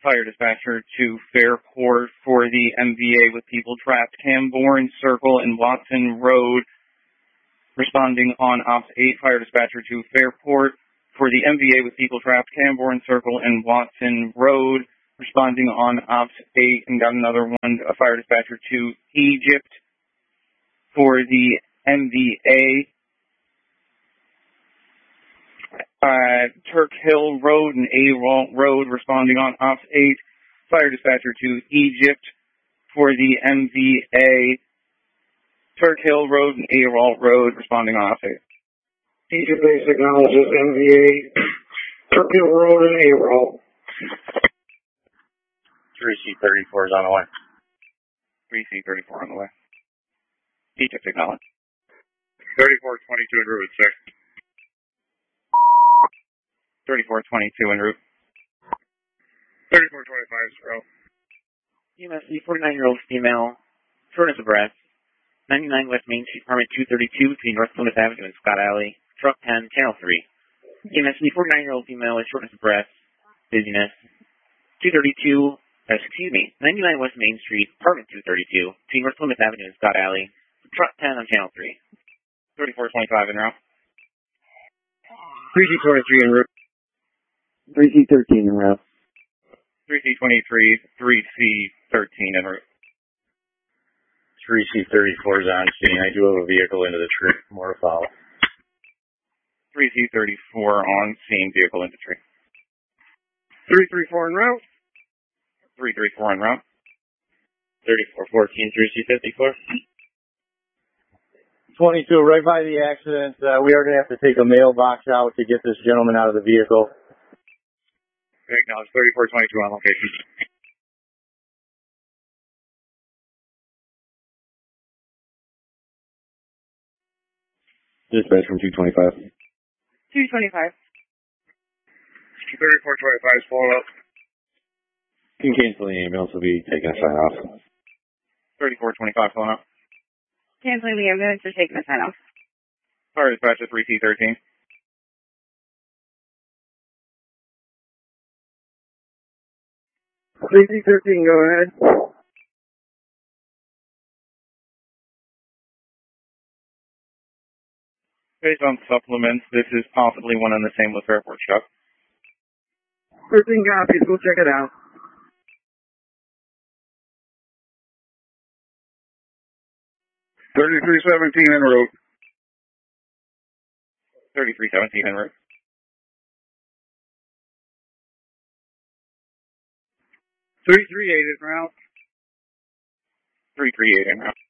fire dispatcher to Fairport for the MVA with people trapped, Camborne Circle and Watson Road. Responding on Ops 8, fire dispatcher to Fairport for the MVA with people trapped, Camborne Circle and Watson Road. Responding on Ops 8, and got another one, a fire dispatcher to Egypt for the MVA. Turk Hill Road and A-Ralt Road. Responding on Ops 8, fire dispatcher to Egypt for the MVA. Turk Hill Road and A-Ralt Road. Responding on Ops 8. Egypt base acknowledges MVA, Turk Hill Road and A-Ralt. 3C34 is on the way. 3C34 on the way. Egypt acknowledged. 3422 en route, sir. 3422 en route. 3425 is route. EMS 49-year-old female, shortness of breath, 99 West Main Street, apartment 232 between North Plymouth Avenue and Scott Alley, truck 10, channel 3. EMS 49-year-old female with shortness of breath, dizziness, 99 West Main Street, apartment 232 between North Plymouth Avenue and Scott Alley, truck 10 on channel 3. 3425 en route. 3C23 en route. 3C13 en route. 3C23, 3C13 en route. 3C34 is on scene. I do have a vehicle into the tree. More to follow. 3C34 on scene, vehicle into tree. 334 en route. 334 en route. 3414, 3C54. 22, right by the accident. We are going to have to take a mailbox out to get this gentleman out of the vehicle. Acknowledge 3422 on location. Dispatch from 225. 225. 3425 is pulling up. You can cancel the ambulance. Will be taking a sign off. 3425 pulling up. Canceling the ambulance or taking a sign off. Fire dispatcher 3C13. 3C13, go ahead. Based on supplements, this is possibly one and the same with Fairport Chuck. 13 copies, we'll check it out. 3317 en route. 3317 en route. 338 en route. 338 en route.